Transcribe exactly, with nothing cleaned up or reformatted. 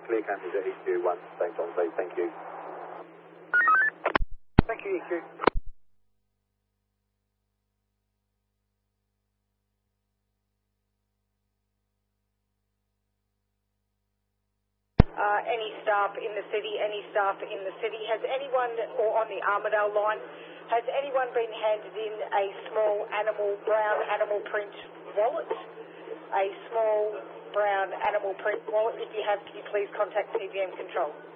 clear countries at E Q one, thanks on please, thank you. Thank you, E Q. Uh, any staff in the city, any staff in the city. Has anyone, or on the Armidale line, has anyone been handed in a small animal, brown animal print wallet? A small brown animal print wallet. If you have, can you please contact T V M Control?